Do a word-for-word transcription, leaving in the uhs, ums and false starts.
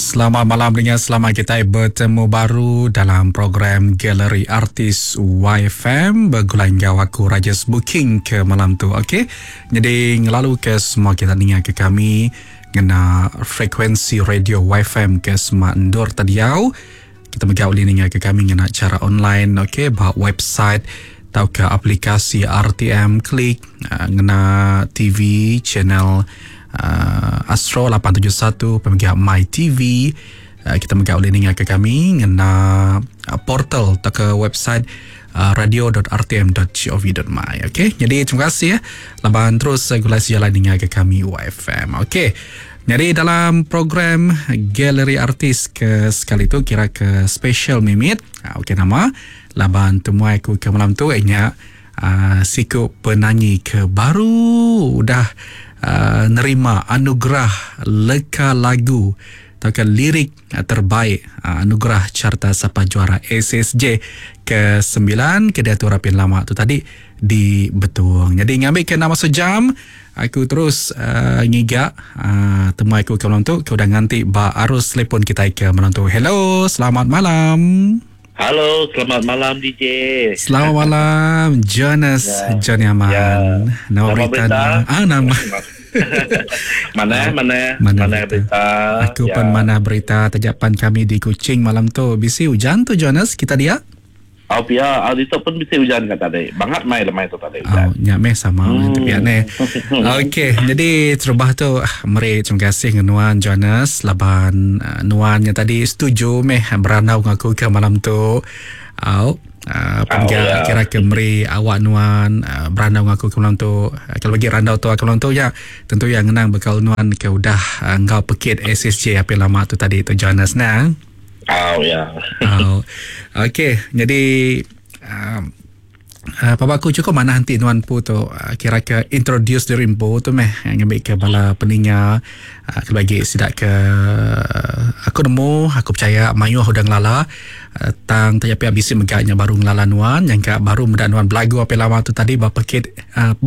Selamat malam dengan selamat kita bertemu baru dalam program Galeri Artis Y F M bergulang gawaku Rajas Booking ke malam tu. Okey. Jadi ngelalu ke semua kita dengar ke kami ngena frekuensi radio Y F M ke semua endur tadiau. Kita megau dengar ke kami ngena cara online, okey, bah website atau ke aplikasi R T M Klik, uh, ngena T V channel Uh, Astro lapan tujuh satu pemegang My T V. uh, kita megau dengar ke kami ngena uh, portal atau ke website uh, radio dot r t m dot gov dot my. Okey, jadi terima kasih ya. Laban terus regulasi jalan dengar ke kami Y F M. Okey. Jadi dalam program Galeri Artis ke sekali tu kira ke special mimit. Uh, Okey, nama laban temui aku ke malam tu ianya uh, siku penyanyi ke baru dah Uh, nerima anugerah leka lagu atau ke lirik uh, terbaik uh, anugerah carta sapa juara S S J ke sembilan ke dia tu rapin lama tu tadi di Betuang. Jadi ngambil ke nama sejam aku terus uh, ngigak uh, temu aku ke malam tu ke udah nganti ba arus telefon kita ke malam tu. Hello, selamat malam. Halo, selamat malam D J. Selamat malam Jonas, ya. John Yaman. Ya. Nama, nama berita. berita. Ah, nama. mana, mana, mana, mana berita. berita. Aku ya. pun mana berita tajapan kami di Kuching malam tu. Bisi hujan tu Jonas, kita dia? Oh, pia, oh, itu pun bisa hujan kata tadi. Bangat mai lemai tu tadi hujan. Oh, nyameh sama hmm. tapi aneh. Okey, jadi terubah tu meri terima kasih dengan Nuan Jonas laban uh, Nuannya tadi setuju meh beranau ngaku ke malam tu. Au Uh, Pengga oh, ya. kira ke meri awak Nuan uh, beranau ngaku ke malam tu. uh, Kalau bagi randau tu ke malam tu ya, tentu yang ngenang bekal Nuan ke udah uh, ngau pekit S S J apa lama tu tadi tu Jonas nah. Oh ya. Oh, okey. Jadi uh, uh, Papa aku cukup mana nanti Nuan pu tu uh, kira ke introduce diri pu tu meh yang ambil ke bala peninga uh, ke bagi sidak ke uh, aku nemu aku percaya mayu udah ngelala uh, tang tapi habis meganya baru ngelala Nuan yang ke baru muda Nuan belagu apa lama tu tadi bapa kit uh,